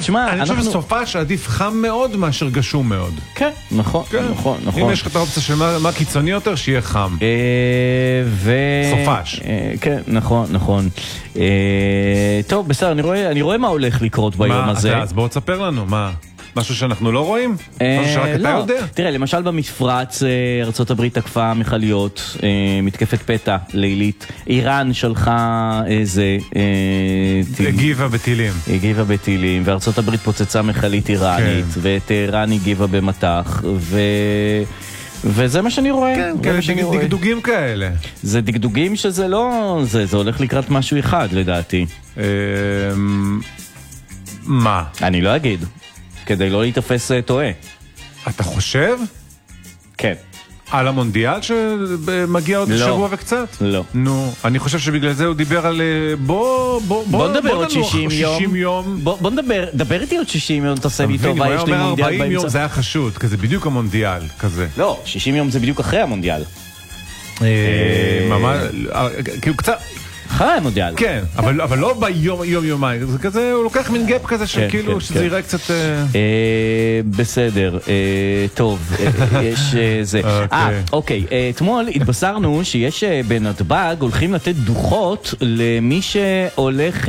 תשמע, אני חושב שסופה שעדיף חם מאוד מאשר גשום מאוד. כן, נכון. אם יש לך את האופציה של מה קיצוני יותר, שיהיה חם. סופש. כן, נכון. טוב, בסדר, אני רואה מה הולך לקרות ביום הזה. אז בואו תספר לנו, מה? משהו שאנחנו לא רואים? משהו שרק אתה יודע? תראה, למשל במפרץ ארצות הברית תקפה מכליות, מתקפת פתע לילית. איראן שלחה הגיבה בטילים, וארצות הברית פוצצה מכלית איראנית, וטהרן הגיבה במטח, וזה מה שאני רואה. כן, דגדוגים כאלה. זה דגדוגים שזה לא... זה הולך לקראת משהו אחד, לדעתי. מה? אני לא אגיד. כדי לא להתאפס טועה. אתה חושב? כן. על המונדיאל שמגיע עוד שבוע וקצת? לא. נו, אני חושב שבגלל זה הוא דיבר על בוא נדבר עוד 60 יום. בוא נדבר איתי עוד 60 יום, תעשה לי טובה, יש לי מונדיאל באמצע. 40 יום זה היה חשוד, כזה בדיוק המונדיאל, כזה. לא, 60 יום זה בדיוק אחרי המונדיאל. ממש, כאילו קצת... אחרי המונדיאל. כן, אבל לא ביום-יומיים, זה כזה, הוא לוקח מין גאפ כזה שכאילו, שזה יראה קצת... בסדר, טוב, יש זה. אוקיי, אתמול התבשרנו שיש בנתב"ג, הולכים לתת דוחות למי שהולך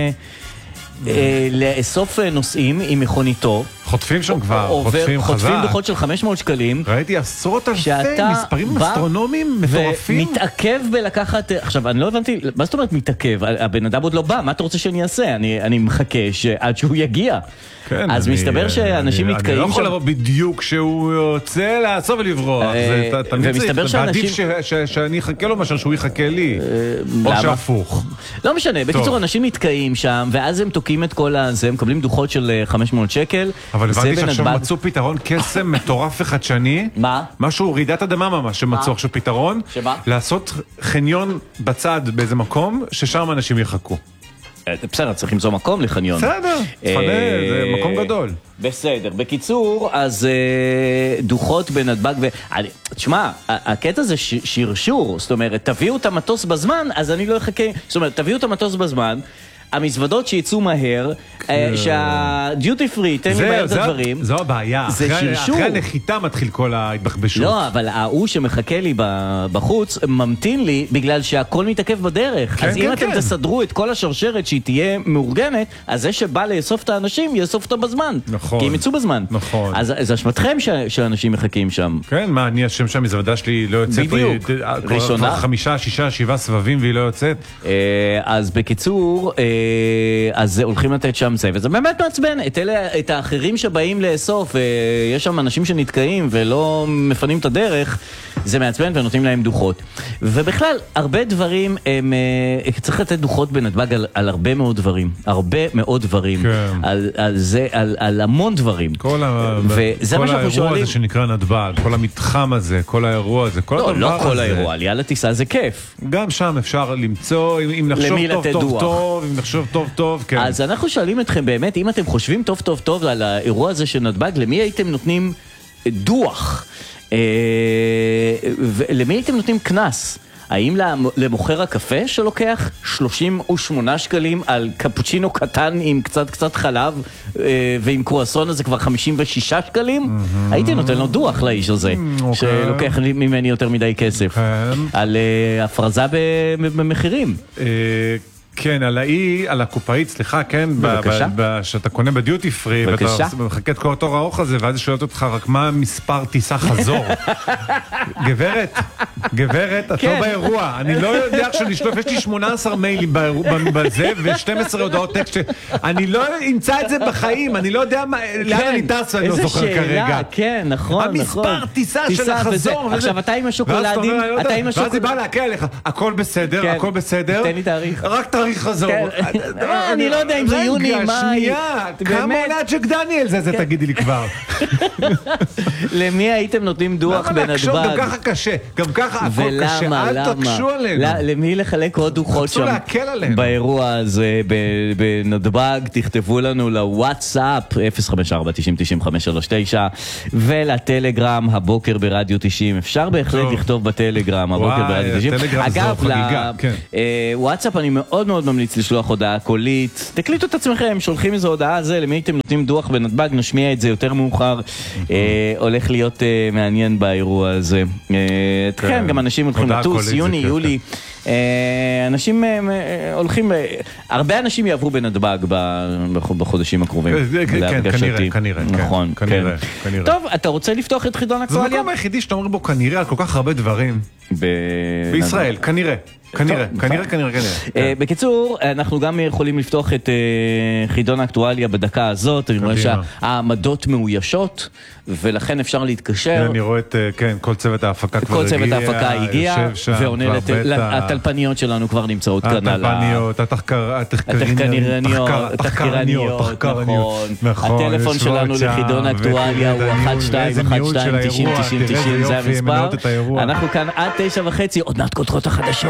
לאסוף נוסעים עם מכוניתו. חוטפים שם כבר, חוטפים חזק. חוטפים דוחות של 500 שקלים. ראיתי עשרות אלפי מספרים אסטרונומיים מטורפים. ומתעכב בלקחת, עכשיו אני לא הבנתי, מה זאת אומרת מתעכב? הבן אדם עוד לא בא, מה אתה רוצה שאני אעשה? אני מחכה עד שהוא יגיע. אז מסתבר שאנשים נתקעים שם. אני לא יכול לבוא בדיוק כשהוא יוצא לעצור ולברוח. ומסתבר שאנשים... עדיף שאני אחכה לו מאשר שהוא יחכה לי. או שהפוך. לא משנה, בקיצור אנשים נתקעים שם, ואז הם תוקעים את כל הזה, הם מקבלים דוחות של 500 שקל. אבל הבנתי שעכשיו מצאו פתרון קסם מטורף וחדשני. מה? משהו, רעידת אדמה ממש, שמצאו עכשיו פתרון. שמה? לעשות חניון בצד באיזה מקום, ששם אנשים יחכו. בסדר, צריך למצוא מקום לחניון. בסדר, זה מקום גדול. בסדר, בקיצור, אז דוחות בנתב"ג תשמע, הקטע זה שרשור, זאת אומרת, תביאו את המטוס בזמן, אז אני לא אחכה, זאת אומרת, תביאו את המטוס בזמן, המזוודות שיצאו מהר, שהדיוטי פרי, תן לי בעיה את הדברים. זו הבעיה. זה שרשור. אחרי הנחיתה מתחיל כל ההתבחבשות. לא, אבל ההוא שמחכה לי בחוץ, ממתין לי בגלל שהכל מתעכב בדרך. אז אם אתם תסדרו את כל השרשרת שהיא תהיה מאורגנת, אז זה שבא לאסוף את האנשים, יאסוף אותו בזמן. נכון. כי הם יצאו בזמן. נכון. אז אשמתכם שאנשים מחכים שם. כן, מה, אני אשם שהמזוודה שלי לא יוצאת. בדיוק. ראשונה. 5, 6, 7 סבבים והיא לא יוצאת. אז בקיצור, אז הולכים לתת שם זה, וזה באמת מעצבן, את האחרים שבאים לאסוף, יש שם אנשים שנתקעים ולא מפנים את הדרך, זה מעצבן ונותנים להם דוחות. ובכלל, הרבה דברים, צריך לתת דוחות בנתב"ג על הרבה מאוד דברים, על המון דברים. כל האירוע הזה שנקרא נתב"ג, כל המתחם הזה, כל האירוע הזה, כל הדבר הזה. לא כל האירוע, עלייה לטיסה זה כיף. גם שם אפשר למצוא, אם נחשוב טוב, אם נחשוב טוב, כן. אז אנחנו שואלים אתכם באמת, אם אתם חושבים טוב על האירוע הזה של נתב"ג, למי הייתם נותנים דוח? למי הייתם נותנים כנס? האם למוכר הקפה שלוקח 38 שקלים על קפוצ'ינו קטן עם קצת חלב ועם קרואסון הזה כבר 56 שקלים? הייתי נותן לו דוח לאיש הזה שלוקח ממני יותר מדי כסף על הפרזה במחירים. כן, על הקופאית, סליחה, כן, שאתה קונה בדיוטי פרי, ואתה מחכה את כל התור הארוך הזה, ואז שואלת אותך רק מה מספר טיסה חזור. גברת, את לא באירוע, אני לא יודע כשנשלוף, יש לי 18 מיילים בזה, ו12 הודעות טקסט, אני לא אמצא את זה בחיים, אני לא יודע לאן אני טס, אני לא זוכר כרגע. איזה שאלה, כן, נכון. המספר טיסה של החזור. עכשיו, אתה עם השוקולדים, ואז היא באה להקל עליך, הכל בסדר, תן לי תאריך. רק תאריך חזור. אני לא יודע אם זה יוני, מאי. שנייה, כמה עולה ג'ק דניאל זה תגידי לי כבר. למי הייתם נותנים דוח בנתב"ג? גם ככה קשה, גם ככה הכל קשה, אל תקשו עלינו. למי לחלק עוד דוחות שם באירוע הזה בנתב"ג? תכתבו לנו לוואטסאפ 054-90-90-539 ולטלגרם הבוקר ברדיו 90. אפשר בהחלט לכתוב בטלגרם הבוקר ברדיו 90. אגב, לוואטסאפ אני מאוד מאוד ממליץ לשלוח הודעה קולית. תקליטו את עצמכם, שולחים איזו הודעה הזה, למי אתם נותנים דוח בנתב"ג, נשמיע את זה יותר מאוחר. הולך להיות מעניין באירוע הזה. כן, גם אנשים הולכים לטוס, יוני, יולי. אנשים הולכים, הרבה אנשים יעברו בנתב"ג בחודשים הקרובים. כן, כנראה. נכון, כן. טוב, אתה רוצה לפתוח את חידון אקטואליה? זה המקום היחידי שאתה אומר בו כנראה על כל כך הרבה דברים. בישראל, כנראה. בקיצור, אנחנו גם יכולים לפתוח את חידון האקטואליה בדקה הזאת. אני רואה שהעמדות מאוישות, ולכן אפשר להתקשר. אני רואה את, כן, כל צוות ההפקה כבר הגיע. כל צוות ההפקה הגיע, ועונה הטלפניות שלנו כבר נמצאות כאן על התחקרניות, נכון. הטלפון שלנו לחידון האקטואליה הוא 12129090, זה המספר. אנחנו כאן עד 9:30, עוד מעט כותרות החדשות.